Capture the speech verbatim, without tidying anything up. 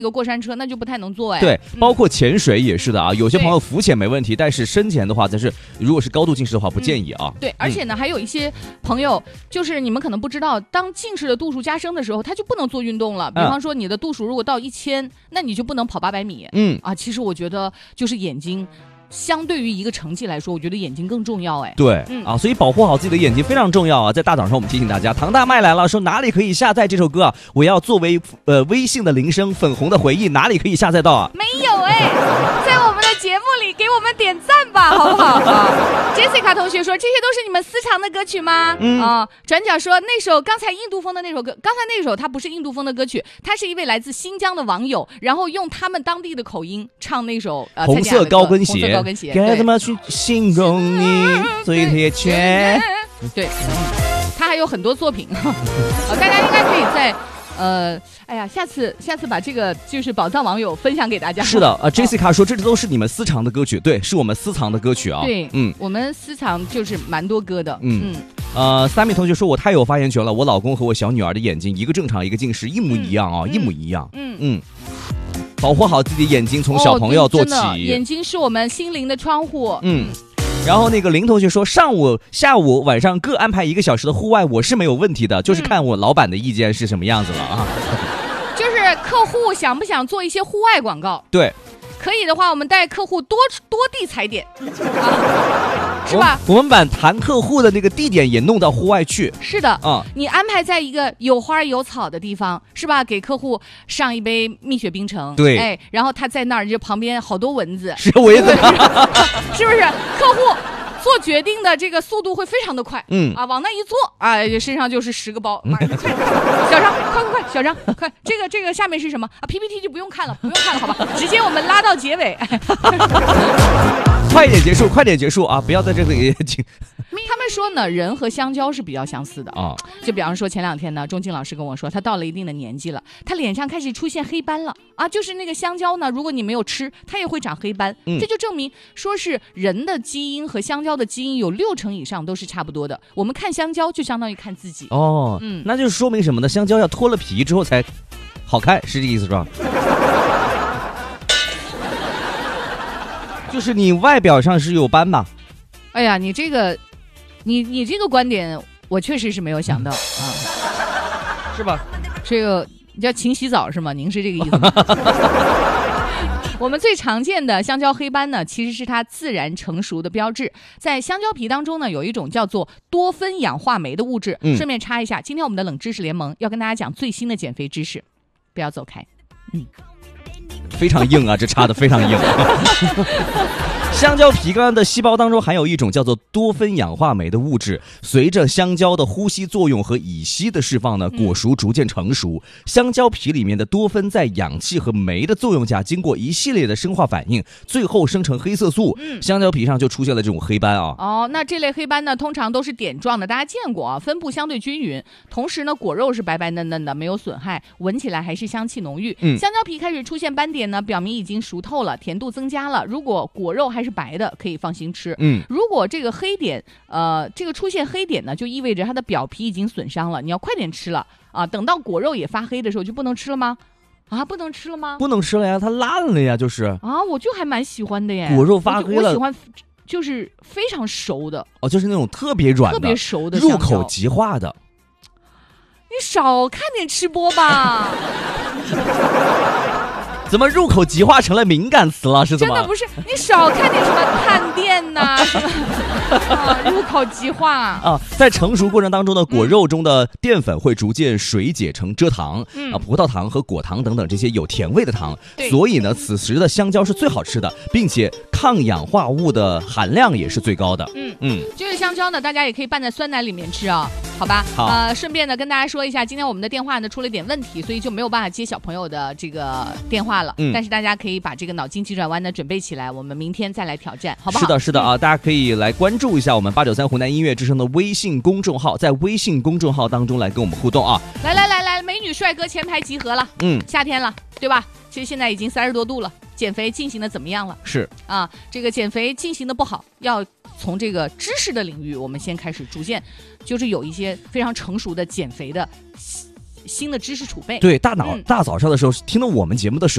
这个过山车那就不太能做哎。 对，包括潜水也是的啊。有些朋友浮潜没问题，但是深潜的话，但是如果是高度近视的话，不建议啊。 嗯、对，而且呢，嗯、还有一些朋友，就是你们可能不知道，当近视的度数加深的时候，他就不能做运动了。比方说，你的度数如果到一千，那你就不能跑八百米。嗯啊，其实我觉得就是眼睛。相对于一个成绩来说，我觉得眼睛更重要哎。 对，嗯啊，所以保护好自己的眼睛非常重要啊。在大早上，我们提醒大家，唐大麦来了，说哪里可以下载这首歌啊？我要作为呃微信的铃声，粉红的回忆，哪里可以下载到啊？ 没有哎，在我们的节目里给我们点赞吧，好不好？啊、Jessica 同学说，这些都是你们私藏的歌曲吗？嗯啊，转角说那首刚才印度风的那首歌，刚才那首它不是印度风的歌曲，它是一位来自新疆的网友，然后用他们当地的口音唱那首呃红色高跟鞋。 红色高跟鞋， 该怎么去形容你最贴切？ 对，他还有很多作品，大家应该可以在呃，哎呀，下次下次把这个就是宝藏网友分享给大家。 是的，呃 ，Jessica 说这都是你们私藏的歌曲，对，是我们私藏的歌曲啊。 对，嗯，我们私藏就是蛮多歌的，嗯嗯。 呃，三米同学说我太有发言权了，我老公和我小女儿的眼睛一个正常一个近视，一模一样啊，嗯、一模一样。嗯嗯。保护好自己的眼睛，从小朋友做起、 哦。眼睛是我们心灵的窗户。 嗯，然后那个林同学说，上午、下午、晚上各安排一个小时的户外，我是没有问题的，就是看我老板的意见是什么样子了啊。 就是客户想不想做一些户外广告？ 对。 可以的话，我们带客户多多地踩点，啊、是吧我？我们把谈客户的那个地点也弄到户外去。 是的，啊、嗯，你安排在一个有花有草的地方，是吧？给客户上一杯蜜雪冰城， 对， 哎，然后他在那儿就旁边好多蚊子， 是蚊子， 是不是？客户做决定的这个速度会非常的快，嗯啊，往那一坐啊，身上就是十个包，马上快，小张，快快快，小张，快，这个这个下面是什么啊 ？P P T 就不用看了，不用看了，好吧，直接我们拉到结尾， 快点结束，快点结束啊！不要在这里。 他们说呢，人和香蕉是比较相似的啊。就比方说前两天呢，钟静老师跟我说，他到了一定的年纪了，他脸上开始出现黑斑了啊。就是那个香蕉呢，如果你没有吃，它也会长黑斑。嗯，这就证明说是人的基因和香蕉的基因有六成以上都是差不多的。我们看香蕉就相当于看自己哦。嗯，那就是说明什么呢？香蕉要脱了皮之后才好看，是这个意思是吧？就是你外表上是有斑嘛？ 哎呀，你这个，你你这个观点，我确实是没有想到啊， 是吧？ 这个叫勤洗澡是吗？您是这个意思吗？我们最常见的香蕉黑斑呢，其实是它自然成熟的标志。在香蕉皮当中呢，有一种叫做多酚氧化酶的物质。嗯、顺便插一下，今天我们的冷知识联盟要跟大家讲最新的减肥知识，不要走开。嗯。 非常硬啊，这插的非常硬。香蕉皮干的细胞当中含有一种叫做多酚氧化酶的物质，随着香蕉的呼吸作用和乙烯的释放呢，果熟逐渐成熟。香蕉皮里面的多酚在氧气和酶的作用下，经过一系列的生化反应，最后生成黑色素。嗯，香蕉皮上就出现了这种黑斑啊。 哦，那这类黑斑呢，通常都是点状的，大家见过啊，分布相对均匀。同时呢，果肉是白白嫩嫩的，没有损害，闻起来还是香气浓郁。嗯，香蕉皮开始出现斑点呢，表明已经熟透了，甜度增加了。如果果肉还是白的，可以放心吃。嗯，如果这个黑点，呃，这个出现黑点呢，就意味着它的表皮已经损伤了，你要快点吃了啊！等到果肉也发黑的时候，就不能吃了吗？啊，不能吃了吗？ 不能吃了呀，它烂了呀，就是啊，我就还蛮喜欢的耶， 果肉发黑了， 我, 我喜欢就是非常熟的哦，就是那种特别软的、 特别熟的、 入口即化的。 你少看点吃播吧。 怎么入口即化成了敏感词了？是怎么？ 真的不是，你少看点什么探店呐、啊，什么啊，入口即化啊。在成熟过程当中呢，果肉中的淀粉会逐渐水解成蔗糖、嗯、啊，葡萄糖和果糖等等这些有甜味的糖。所以呢，此时的香蕉是最好吃的，并且抗氧化物的含量也是最高的。嗯嗯，这个香蕉呢，大家也可以拌在酸奶里面吃啊、哦，好吧？ 好。 呃，顺便呢跟大家说一下，今天我们的电话呢出了点问题，所以就没有办法接小朋友的这个电话了。嗯，但是大家可以把这个脑筋急转弯呢准备起来，我们明天再来挑战，好不好？ 是的，是的啊，大家可以来关注一下我们八九三湖南音乐之声的微信公众号，在微信公众号当中来跟我们互动啊！ 来来来来，美女帅哥前排集合了，嗯，夏天了，对吧？其实现在已经三十多度了，减肥进行的怎么样了？ 是啊，这个减肥进行的不好，要从这个知识的领域，我们先开始逐渐，就是有一些非常成熟的减肥的新的知识储备。 对，大脑、 嗯、 大早上的时候听到我们节目的时候。